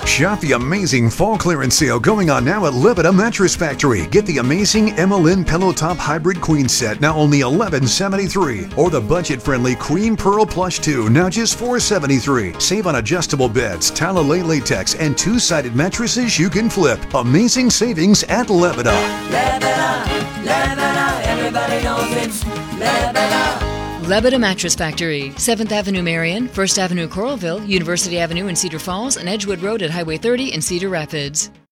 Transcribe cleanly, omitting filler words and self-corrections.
Shop the amazing fall clearance sale going on now at Lebeda Mattress Factory. Get the amazing Emma-Lynn Pillow Top Hybrid Queen Set, now only $11.73. Or the budget-friendly Cream Pearl Plush 2, now just $4.73. Save on adjustable beds, Talalay Latex, and two-sided mattresses you can flip. Amazing savings at Lebeda. Lebeda, Lebeda, everybody knows it's Lebeda. Lebeda Mattress Factory, 7th Avenue Marion, 1st Avenue Coralville, University Avenue in Cedar Falls, and Edgewood Road at Highway 30 in Cedar Rapids.